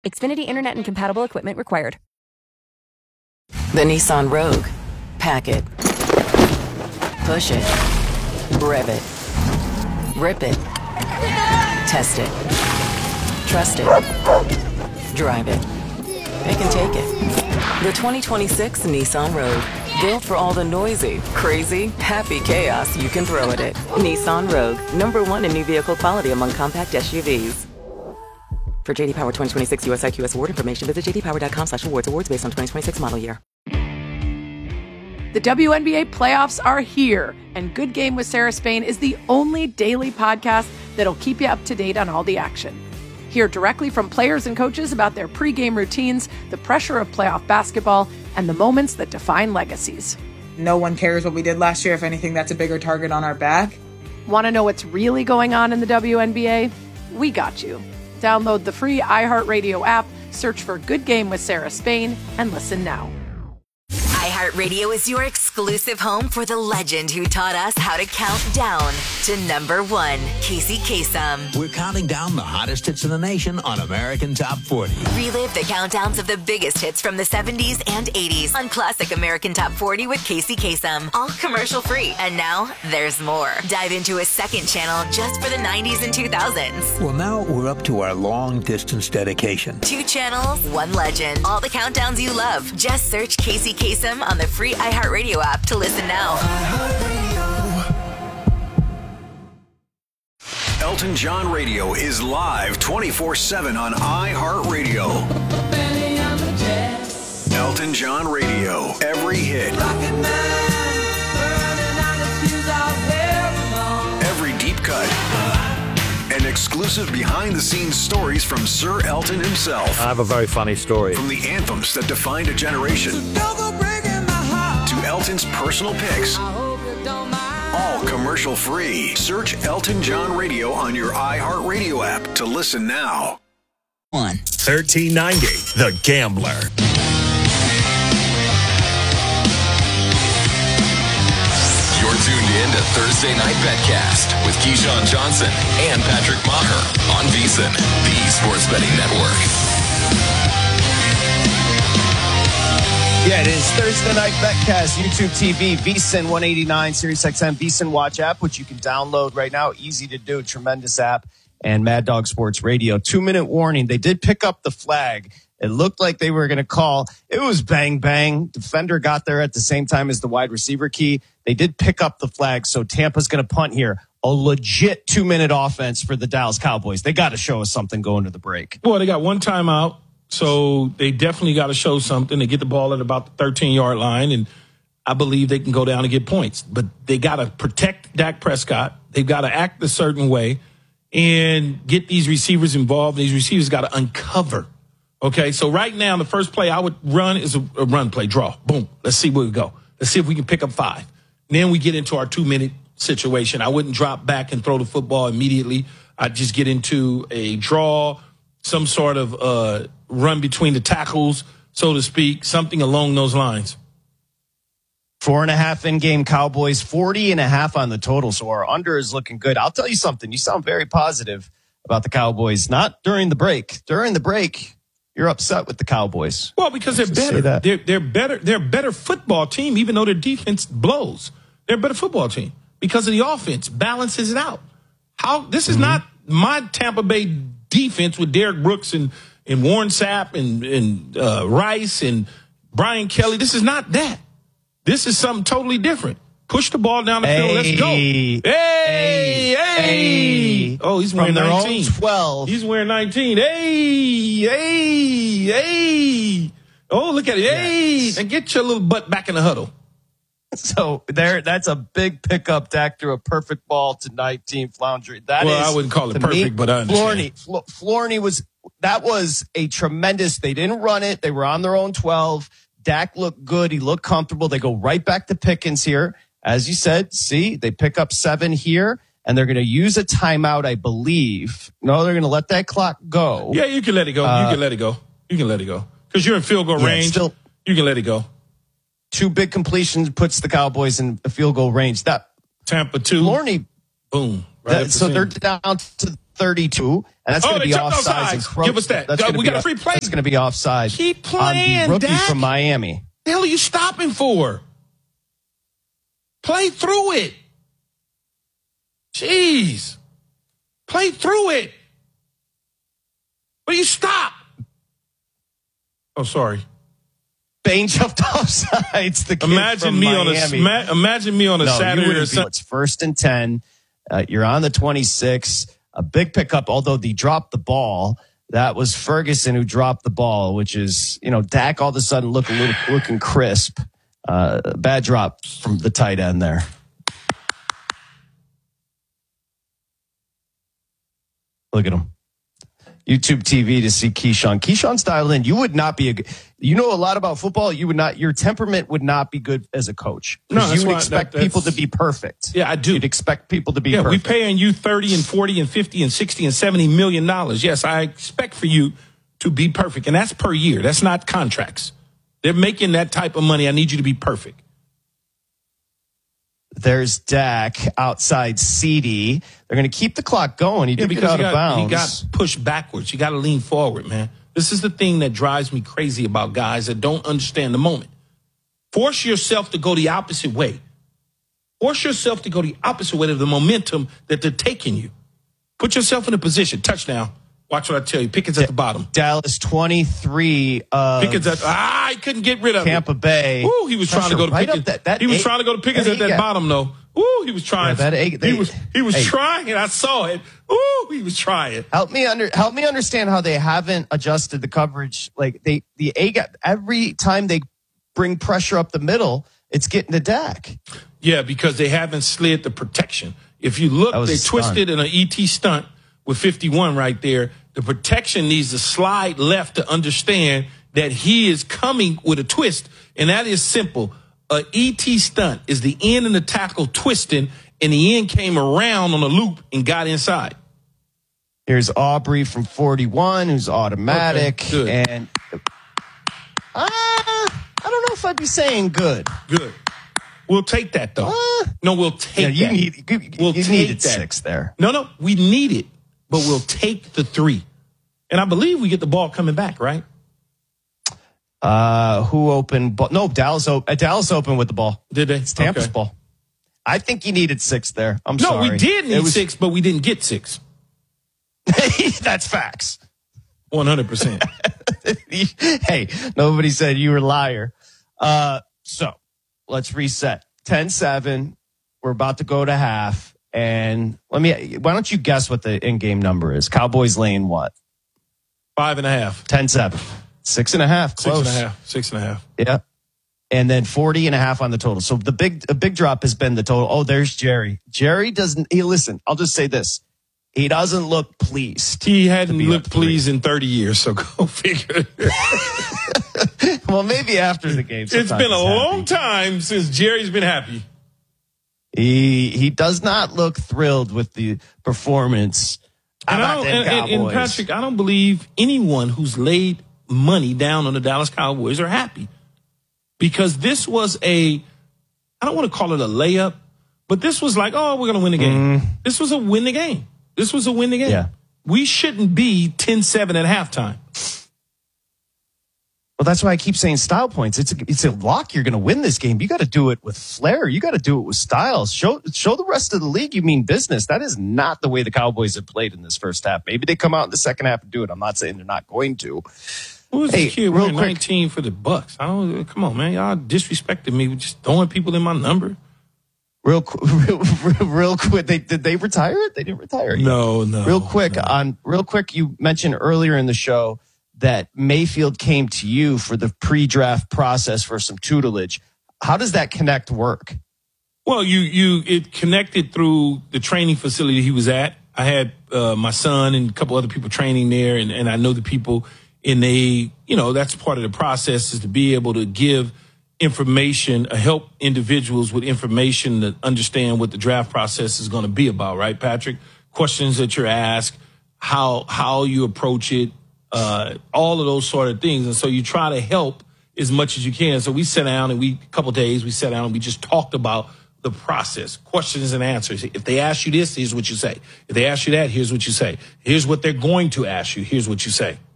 Xfinity Internet and compatible equipment required. The Nissan Rogue. Pack it. Push it. Rev it. Rip it. Test it. Trust it. Drive it. They can take it. The 2026 Nissan Rogue. Built for all the noisy, crazy, happy chaos you can throw at it. Nissan Rogue. #1 in new vehicle quality among compact SUVs. For JD Power 2026 US IQS award information, visit jdpower.com/awards. Awards based on 2026 model year. The WNBA playoffs are here, and Good Game with Sarah Spain is the only daily podcast that'll keep you up to date on all the action. Hear directly from players and coaches about their pregame routines, the pressure of playoff basketball, and the moments that define legacies. No one cares what we did last year. If anything, that's a bigger target on our back. Want to know what's really going on in the WNBA? We got you. Download the free iHeartRadio app, search for Good Game with Sarah Spain, and listen now. iHeartRadio is your exclusive home for the legend who taught us how to count down to #1, Casey Kasem. We're counting down the hottest hits in the nation on American Top 40. Relive the countdowns of the biggest hits from the 70s and 80s on Classic American Top 40 with Casey Kasem. All commercial free. And now there's more. Dive into a second channel just for the 90s and 2000s. Well, now we're up to our long distance dedication. 2 channels, 1 legend. All the countdowns you love. Just search Casey Kasem on the free iHeartRadio app to listen now. Elton John Radio is live 24/7 on iHeartRadio. Elton John Radio, every hit. Every deep cut. And exclusive behind-the-scenes stories from Sir Elton himself. I have a very funny story. From the anthems that defined a generation to Elton's personal picks. All commercial-free. Search Elton John Radio on your iHeartRadio app to listen now. 1390, The Gambler. You're tuned in to Thursday Night Betcast with Keyshawn Johnson and Patrick Maher on VSiN, the Sports Betting Network. Yeah, it is Thursday Night Betcast, YouTube TV, VSiN 189, SiriusXM, VSiN Watch app, which you can download right now. Easy to do, tremendous app, and Mad Dog Sports Radio. 2-minute warning. They did pick up the flag. It looked like they were going to call. It was bang, bang. Defender got there at the same time as the wide receiver key. They did pick up the flag, so Tampa's going to punt here. A legit 2-minute offense for the Dallas Cowboys. They got to show us something going to the break. Well, they got one timeout. So they definitely got to show something. They get the ball at about the 13-yard line, and I believe they can go down and get points. But they got to protect Dak Prescott. They've got to act a certain way and get these receivers involved. These receivers got to uncover. Okay, so right now the first play I would run is a run play, draw. Boom. Let's see where we go. Let's see if we can pick up 5. Then we get into our 2-minute situation. I wouldn't drop back and throw the football immediately. I'd just get into a draw, some sort of run between the tackles, so to speak, something along those lines. 4.5 in-game Cowboys, 40.5 on the total. So our under is looking good. I'll tell you something. You sound very positive about the Cowboys. Not during the break. During the break, you're upset with the Cowboys. Well, because they're better. They're better. They're a better football team, even though their defense blows. They're a better football team because of the offense balances it out. This is not my Tampa Bay defense with Derek Brooks and Warren Sapp and Rice and Brian Kelly. This is not that. This is something totally different. Push the ball down the field. Let's go. Hey. Oh, he's wearing 19. 12. He's wearing 19. Hey. Oh, look at it. Hey. Yes. And get your little butt back in the huddle. So that's a big pickup. Dak threw a perfect ball to 19 Floundry. I wouldn't call it perfect, but I understand. Flourney was a tremendous. They didn't run it. They were on their own 12. Dak looked good. He looked comfortable. They go right back to Pickens here. As you said, see, they pick up 7 here, and they're going to use a timeout, I believe. No, they're going to let that clock go. Yeah, you can let it go. You can let it go. Because you're in field goal range. You can let it go. 2 big completions puts the Cowboys in a field goal range. That Tampa 2. Flourney. Boom. So they're down to 32. And that's going to be offsides. Give us that. We got a free play. That's going to be offside. Keep playing, on the rookie Dak. from Miami. What the hell are you stopping for? Play through it. Jeez. Play through it. Will you stop? Oh, sorry. Bain jumped offsides. The kid imagine from me Miami. Imagine me on a Saturday or Sunday. It's 1st and 10. You're on the 26. A big pickup, although they dropped the ball. That was Ferguson who dropped the ball, which is, Dak all of a sudden looking crisp. Bad drop from the tight end there. Look at him. YouTube TV to see Keyshawn. Keyshawn's dialed in. You would not be you know a lot about football. You would not, your temperament would not be good as a coach. No, you would expect people to be perfect. Yeah, I do. You'd expect people to be perfect. Yeah, we paying you 30 and 40 and 50 and 60 and $70 million. Yes, I expect for you to be perfect. And that's per year. That's not contracts. They're making that type of money. I need you to be perfect. There's Dak outside CD. They're going to keep the clock going. He did get out of bounds. He got pushed backwards. You got to lean forward, man. This is the thing that drives me crazy about guys that don't understand the moment. Force yourself to go the opposite way. Force yourself to go the opposite way of the momentum that they're taking you. Put yourself in a position. Touchdown. Watch what I tell you. Pickett's at the bottom. Dallas 23. Pickett's at he couldn't get rid of Tampa Bay. Ooh, he was trying to go to Pickett. He was trying to go to Pickett at that bottom, though. Ooh, he was trying. He was trying, and I saw it. Ooh, he was trying. Help me understand how they haven't adjusted the coverage. Like the A gap, every time they bring pressure up the middle, it's getting to Dak. Yeah, because they haven't slid the protection. If you look, they twisted in an ET stunt with 51 right there. The protection needs to slide left to understand that he is coming with a twist, and that is simple. A ET stunt is the end and the tackle twisting, and the end came around on a loop and got inside. Here's Aubrey from 41, who's automatic. Okay, and I don't know if I'd be saying good. Good. We'll take that, though. No, we'll take that. You needed 6 there. No, we need it, but we'll take the 3. And I believe we get the ball coming back, right? Who opened? No, Dallas opened with the ball. Did they? It's Tampa's ball. I think he needed 6 there. I'm sorry. No, we did need 6, but we didn't get 6. That's facts. 100%. Hey, nobody said you were a liar. So let's reset. 10-7. We're about to go to half. And why don't you guess what the in-game number is? Cowboys laying what? 5.5. 10-7. 6.5. Close. 6.5. Yeah. And then 40.5 on the total. So a big drop has been the total. Oh, there's Jerry. Jerry listen, I'll just say this. He doesn't look pleased. He hadn't looked pleased in 30 years, so go figure. Well, maybe after the game. It's been a long time since Jerry's been happy. He does not look thrilled with the performance. And Patrick, I don't believe anyone who's laid money down on the Dallas Cowboys are happy, because this was I don't want to call it a layup, but this was like, we're going to win the game. This was a win the game. Yeah. We shouldn't be 10-7 at halftime. Well, that's why I keep saying style points. It's a lock. You're going to win this game. You got to do it with flair. You got to do it with style. Show the rest of the league you mean business. That is not the way the Cowboys have played in this first half. Maybe they come out in the second half and do it. I'm not saying they're not going to. Who's the kid wearing 19 for the Bucks? Come on, man. Y'all disrespected me with just throwing people in my number. Real quick. Did they retire it? They didn't retire it. No. Real quick. You mentioned earlier in the show that Mayfield came to you for the pre-draft process for some tutelage. How does that connect work? Well, it connected through the training facility he was at. I had my son and a couple other people training there, and I know the people, and that's part of the process, is to be able to give information, help individuals with information to understand what the draft process is going to be about, right, Patrick? Questions that you're asked, how you approach it, all of those sort of things. And so you try to help as much as you can. So we sat down and a couple of days we sat down and we just talked about the process, questions and answers. If they ask you this, here's what you say. If they ask you that, here's what you say. Here's what they're going to ask you. Here's what you say.